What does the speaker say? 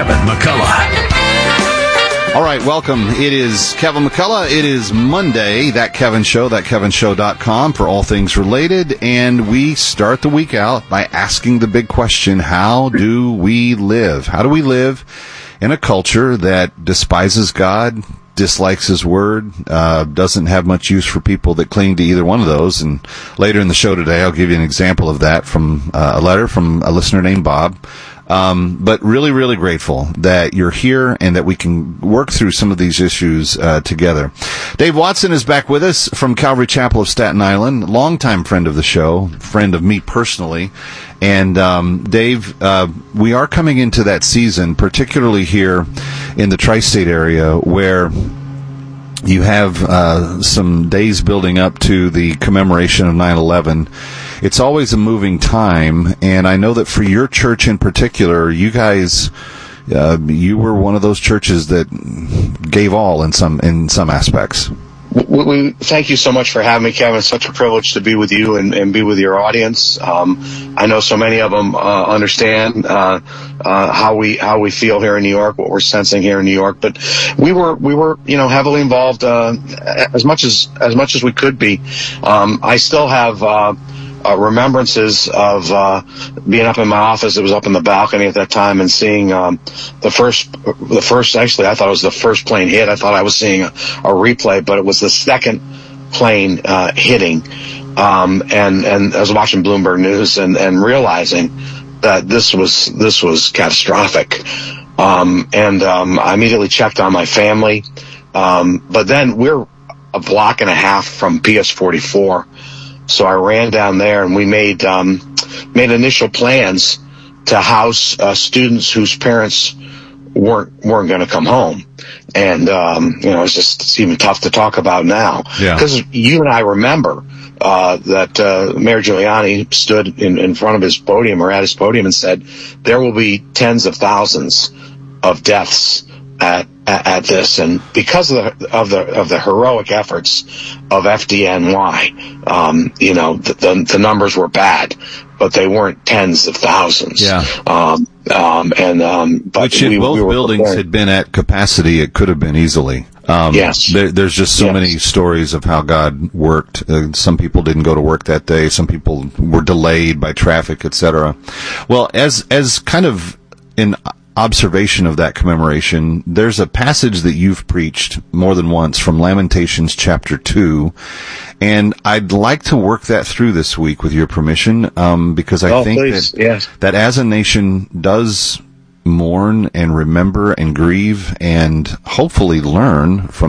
Kevin McCullough. All right, welcome. It is Kevin McCullough. It is Monday, That Kevin Show, thatkevinshow.com for all things related. And we start the week out by asking the big question, how do we live? How do we live in a culture that despises God, dislikes His Word, doesn't have much use for people that cling to either one of those? And later in the show today, I'll give you an example of that from a letter from a listener named Bob. But really, really grateful that you're here and that we can work through some of these issues together. Dave Watson is back with us from Calvary Chapel of Staten Island, longtime friend of the show, friend of me personally. And Dave, we are coming into that season, particularly here in the tri-state area, where you have some days building up to the commemoration of 9/11. It's always a moving time, and I know that for your church in particular, you guys, you were one of those churches that gave all in some aspects. We thank you so much for having me, Kevin. It's such a privilege to be with you and be with your audience. I know so many of them understand how we feel here in New York, what we're sensing here in New York. But we were heavily involved as much as we could be. I still have remembrances of being up in my office. It was up in the balcony at that time and seeing the first. Actually, I thought it was the first plane hit. I thought I was seeing a replay, but it was the second plane hitting. And I was watching Bloomberg News and realizing that this was catastrophic. I immediately checked on my family. But then we're a block and a half from PS 44. So I ran down there and we made initial plans to house students whose parents weren't going to come home. And it's even tough to talk about now. Yeah. Because you and I remember that Mayor Giuliani stood in front of his podium or at his podium and said there will be tens of thousands of deaths at this, and because of the heroic efforts of FDNY, the numbers were bad, but they weren't tens of thousands. Yeah. But which if both buildings had been at capacity, it could have been easily. Yes. There's just so many stories of how God worked. Some people didn't go to work that day. Some people were delayed by traffic, etc. Well, as kind of in observation of that commemoration, there's a passage that you've preached more than once from Lamentations chapter 2, and I'd like to work that through this week with your permission, because I think that as a nation does mourn and remember and grieve and hopefully learn from